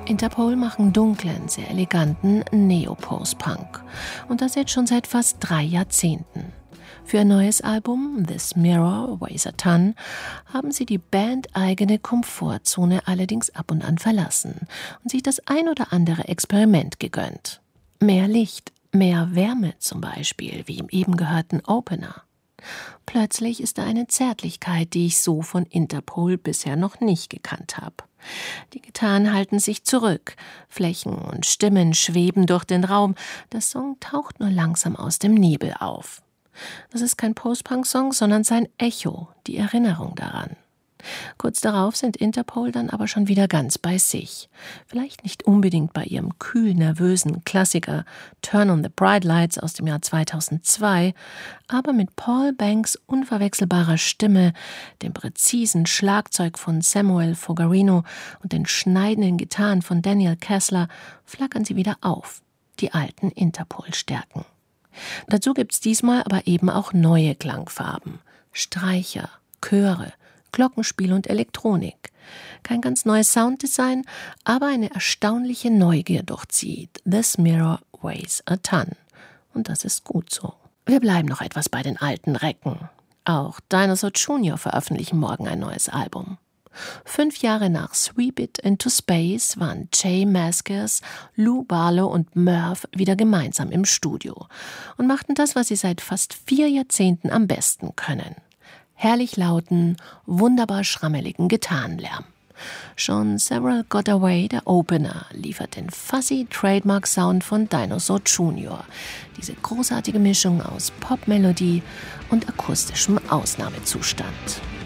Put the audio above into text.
Interpol machen dunklen, sehr eleganten Neo-Post-Punk. Und das jetzt schon seit fast 3 Jahrzehnten. Für ein neues Album, This Mirror Weighs a Ton, haben sie die bandeigene Komfortzone allerdings ab und an verlassen und sich das ein oder andere Experiment gegönnt. Mehr Licht, mehr Wärme zum Beispiel, wie im eben gehörten Opener. Plötzlich ist da eine Zärtlichkeit, die ich so von Interpol bisher noch nicht gekannt habe. Die Gitarren halten sich zurück, Flächen und Stimmen schweben durch den Raum, der Song taucht nur langsam aus dem Nebel auf. Das ist kein Post-Punk-Song, sondern sein Echo, die Erinnerung daran. Kurz darauf sind Interpol dann aber schon wieder ganz bei sich. Vielleicht nicht unbedingt bei ihrem kühl-nervösen Klassiker Turn on the Bright Lights aus dem Jahr 2002, aber mit Paul Banks unverwechselbarer Stimme, dem präzisen Schlagzeug von Samuel Fogarino und den schneidenden Gitarren von Daniel Kessler flackern sie wieder auf, die alten Interpol-Stärken. Dazu gibt's diesmal aber eben auch neue Klangfarben, Streicher, Chöre, Glockenspiel und Elektronik. Kein ganz neues Sounddesign, aber eine erstaunliche Neugier durchzieht This Mirror Weighs a Ton. Und das ist gut so. Wir bleiben noch etwas bei den alten Recken. Auch Dinosaur Jr. veröffentlichen morgen ein neues Album. 5 Jahre nach Sweep It Into Space waren Jay Mascis, Lou Barlow und Murph wieder gemeinsam im Studio und machten das, was sie seit fast 4 Jahrzehnten am besten können. Herrlich lauten, wunderbar schrammeligen Gitarrenlärm. Schon Several Got Away, der Opener, liefert den fuzzy Trademark-Sound von Dinosaur Jr., diese großartige Mischung aus Popmelodie und akustischem Ausnahmezustand.